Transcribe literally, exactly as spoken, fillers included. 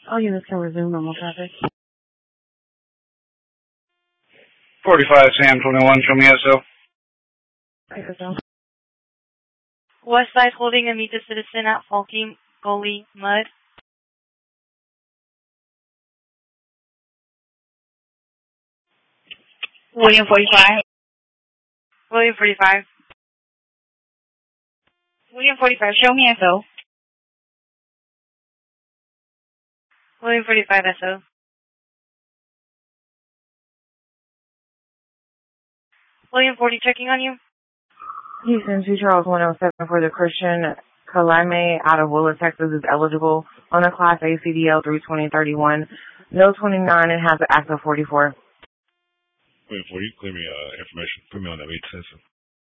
All units can resume normal traffic. forty-five Sam twenty-one, show me S O. Westside holding a meet the citizen at Faulty Gully Mud. William forty-five. William forty-five. William forty-five, show me S O. William forty-five S O. William forty checking on you. Houston, two Charles one oh seven for the Christian Kalame out of Willis, Texas is eligible on a Class A C D L three twenty thirty-one, no twenty-nine, and has an active forty-four. William forty, clear me uh, information. Put me on that meet system.